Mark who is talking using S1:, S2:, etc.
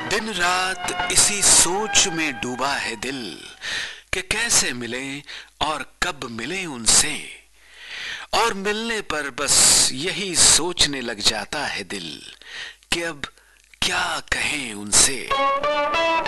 S1: दिन रात इसी सोच में डूबा है दिल कि कैसे मिले और कब मिले उनसे। और मिलने पर बस यही सोचने लग जाता है दिल कि अब क्या कहें उनसे।